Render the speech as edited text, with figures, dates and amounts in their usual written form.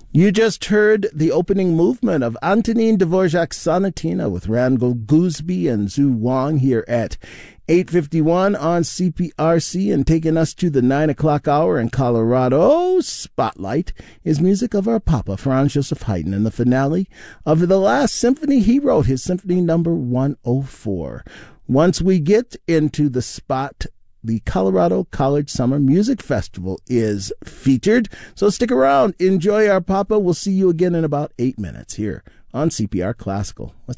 You just heard the opening movement of Antonin Dvorak's Sonatina with Randall Gooseby and Zhu Wang here at 8:51 on CPRC, and taking us to the 9 o'clock hour in Colorado Spotlight is music of our Papa, Franz Joseph Haydn, and the finale of the last symphony he wrote, his Symphony Number 104. Once we get into the spot, the Colorado College Summer Music Festival is featured. So stick around. Enjoy our Papa. We'll see you again in about 8 minutes here on CPR Classical. Let's